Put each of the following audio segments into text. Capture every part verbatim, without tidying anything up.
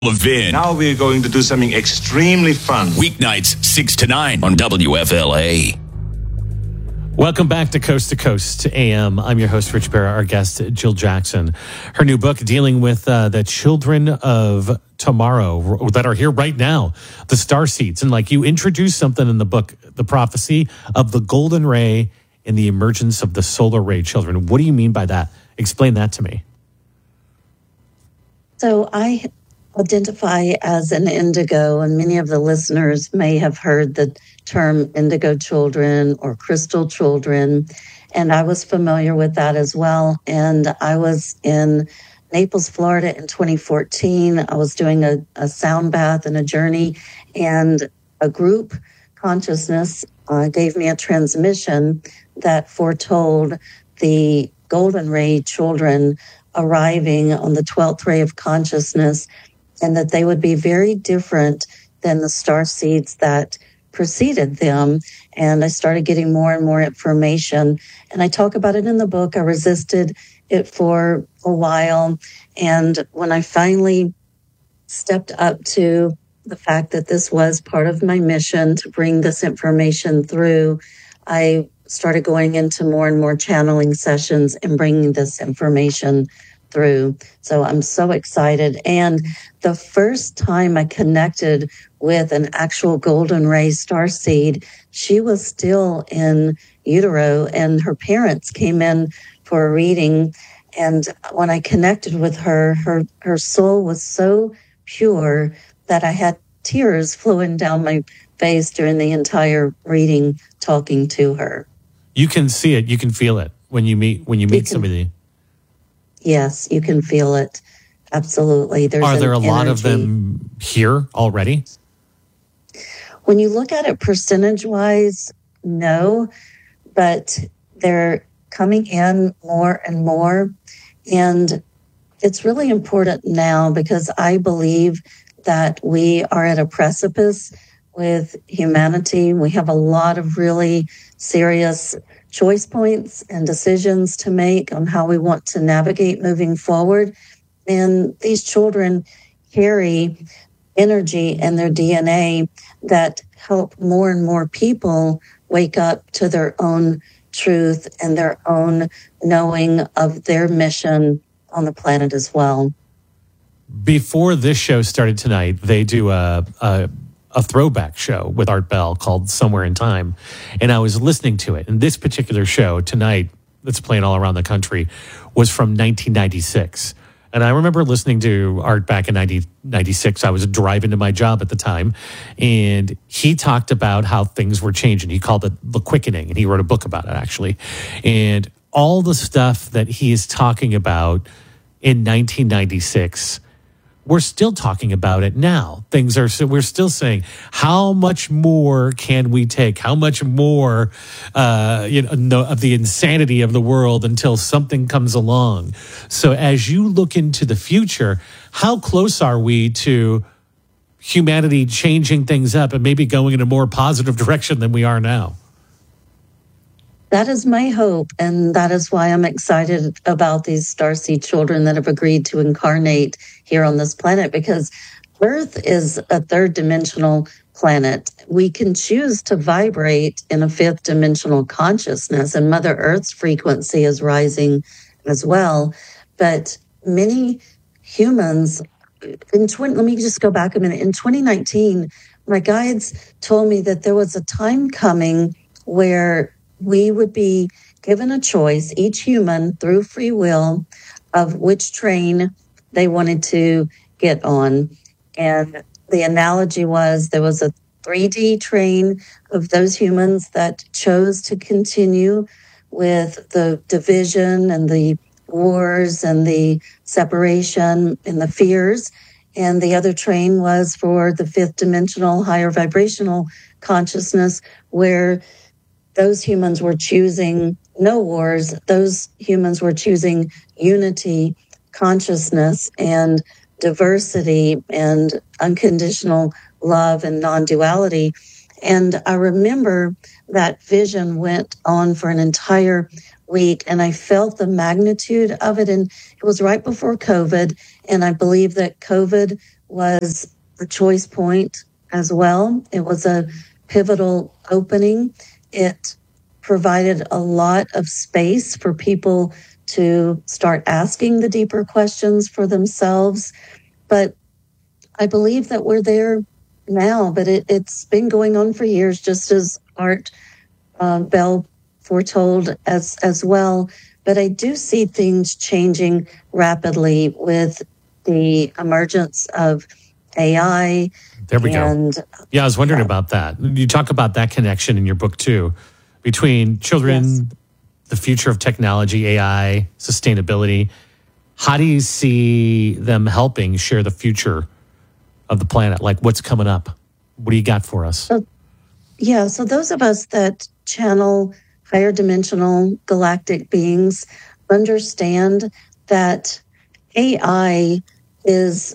Levin. Now we're going to do something extremely fun. Weeknights, six to nine on W F L A. Welcome back to Coast to Coast A M. I'm your host, Rich Barra. Our guest, Jill Jackson. Her new book dealing with uh, the children of tomorrow that are here right now, the star seeds. And like you introduced something in the book, the prophecy of the golden ray and the emergence of the solar ray children. What do you mean by that? Explain that to me. So I identify as an indigo, and many of the listeners may have heard the term indigo children or crystal children, and I was familiar with that as well. And I was in Naples, Florida in twenty fourteen. I was doing a, a sound bath and a journey, and a group consciousness uh, gave me a transmission that foretold the golden ray children arriving on the twelfth ray of consciousness, and that they would be very different than the star seeds that preceded them. And I started getting more and more information. And I talk about it in the book. I resisted it for a while. And when I finally stepped up to the fact that this was part of my mission to bring this information through, I started going into more and more channeling sessions and bringing this information through. So I'm so excited. And the first time I connected with an actual golden ray starseed, she was still in utero, and her parents came in for a reading. And when I connected with her, her, her soul was so pure that I had tears flowing down my face during the entire reading, talking to her. You can see it. You can feel it when you meet when you meet you can, somebody. Yes, you can feel it. Absolutely. There's Are there a energy. lot of them here already? When you look at it percentage-wise, no, but they're coming in more and more. And it's really important now because I believe that we are at a precipice with humanity. We have a lot of really serious choice points and decisions to make on how we want to navigate moving forward. And these children carry energy in their D N A that help more and more people wake up to their own truth and their own knowing of their mission on the planet as well. Before this show started tonight, they do a, a a throwback show with Art Bell called Somewhere in Time. And I was listening to it. And this particular show tonight that's playing all around the country was from nineteen ninety-six. And I remember listening to Art back in nineteen ninety-six. I was driving to my job at the time. And he talked about how things were changing. He called it The Quickening. And he wrote a book about it, actually. And all the stuff that he is talking about in nineteen ninety-six, we're still talking about it now. Things are, so we're still saying, how much more can we take? How much more, uh, you know, of the insanity of the world until something comes along? So as you look into the future, how close are we to humanity changing things up and maybe going in a more positive direction than we are now? That is my hope, and that is why I'm excited about these starseed children that have agreed to incarnate here on this planet, because Earth is a third-dimensional planet. We can choose to vibrate in a fifth-dimensional consciousness, and Mother Earth's frequency is rising as well. But many humans, in twenty, let me just go back a minute. In twenty nineteen, my guides told me that there was a time coming where we would be given a choice, each human through free will, of which train they wanted to get on. And the analogy was there was a three D train of those humans that chose to continue with the division and the wars and the separation and the fears. And the other train was for the fifth dimensional higher vibrational consciousness, where those humans were choosing no wars. Those humans were choosing unity, consciousness, and diversity, and unconditional love and non-duality. And I remember that vision went on for an entire week, and I felt the magnitude of it. And it was right before COVID, and I believe that COVID was a choice point as well. It was a pivotal opening. It provided a lot of space for people to start asking the deeper questions for themselves. But I believe that we're there now, but it, it's been going on for years, just as Art uh, Bell foretold as, as well. But I do see things changing rapidly with the emergence of A I. There we and, go. Yeah, I was wondering yeah. about that. You talk about that connection in your book too, between children, Yes. the future of technology, A I, sustainability. How do you see them helping share the future of the planet? Like, what's coming up? What do you got for us? So, yeah, so those of us that channel higher dimensional galactic beings understand that A I is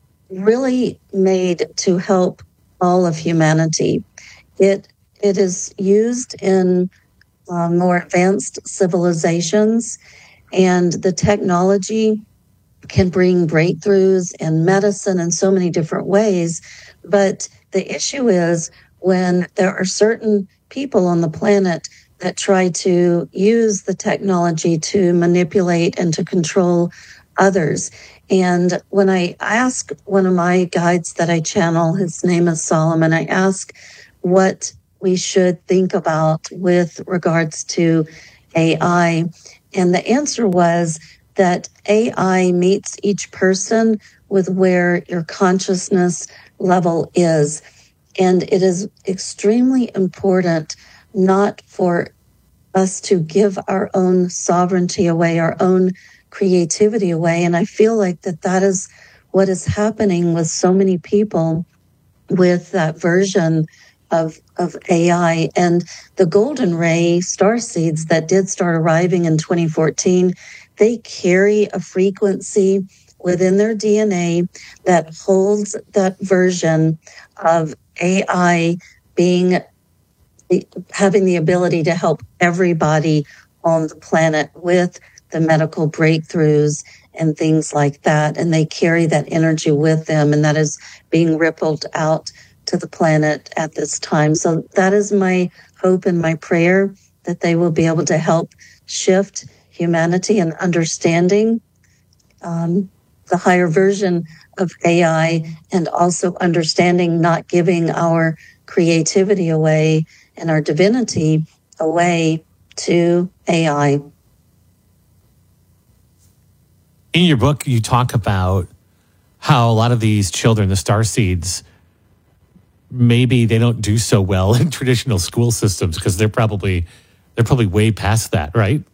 really made to help all of humanity. It it is used in uh, more advanced civilizations, and the technology can bring breakthroughs in medicine in so many different ways. But the issue is when there are certain people on the planet that try to use the technology to manipulate and to control others. And when I ask one of my guides that I channel, his name is Solomon, I ask what we should think about with regards to A I. And the answer was that A I meets each person with where your consciousness level is. And it is extremely important not for us to give our own sovereignty away, our own creativity away. And I feel like that that is what is happening with so many people with that version of, of A I. And the golden ray star seeds that did start arriving in twenty fourteen, they carry a frequency within their D N A that holds that version of A I being having the ability to help everybody on the planet with the medical breakthroughs and things like that. And they carry that energy with them, and that is being rippled out to the planet at this time. So that is my hope and my prayer, that they will be able to help shift humanity and understanding um, the higher version of A I, and also understanding not giving our creativity away and our divinity away to A I. In your book, you talk about how a lot of these children, the starseeds, maybe they don't do so well in traditional school systems because they're probably they're probably way past that, right?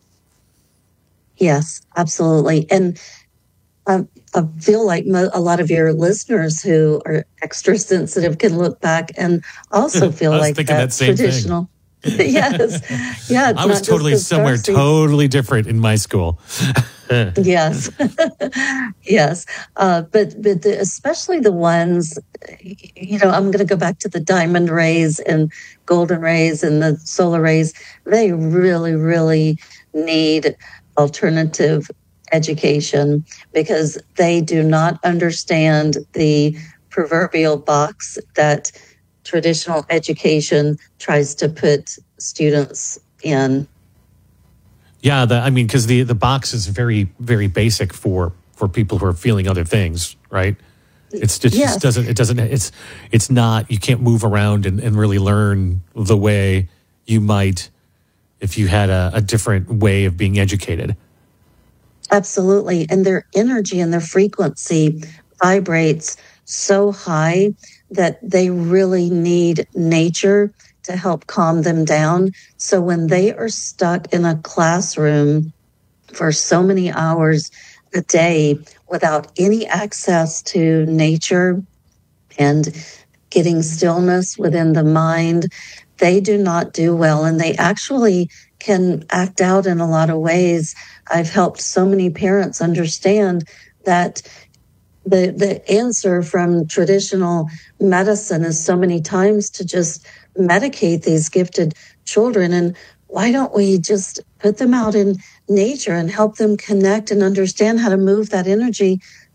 Yes, absolutely. And um, I feel like mo- a lot of your listeners who are extra sensitive can look back and also feel I was like thinking that that same traditional. thing. yes, yeah. It's I was not totally just the somewhere starseeds. totally different in my school. Yes, yes, uh, but but the, especially the ones, you know, I'm going to go back to the diamond rays and golden rays and the solar rays. They really, really need alternative education because they do not understand the proverbial box that traditional education tries to put students in. Yeah, the, I mean, because the, the box is very, very basic for, for people who are feeling other things, right? It's, it Yes. just doesn't, it doesn't, it's, it's not, you can't move around and, and really learn the way you might if you had a, a different way of being educated. Absolutely. And their energy and their frequency vibrates so high that they really need nature to help calm them down. So when they are stuck in a classroom for so many hours a day without any access to nature and getting stillness within the mind, they do not do well. And they actually can act out in a lot of ways. I've helped so many parents understand that the the answer from traditional medicine is so many times to just medicate these gifted children. And why don't we just put them out in nature and help them connect and understand how to move that energy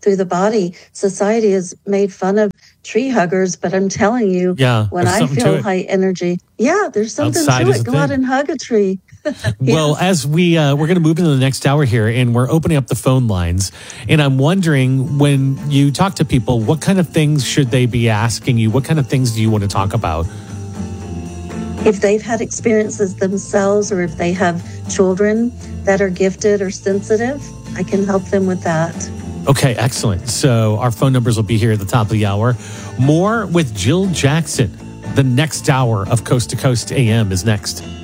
through the body. Society has made fun of tree huggers, but I'm telling you, Yeah, when there's I something to feel it. high energy, yeah, there's something Outside to is it. the Go out thing. and hug a tree. Well, Yes. as we uh, we're going to move into the next hour here, and we're opening up the phone lines, and I'm wondering, when you talk to people, what kind of things should they be asking you? What kind of things do you want to talk about? If they've had experiences themselves, or if they have children that are gifted or sensitive, I can help them with that. Okay, excellent. So our phone numbers will be here at the top of the hour. More with Jill Jackson. The next hour of Coast to Coast A M is next.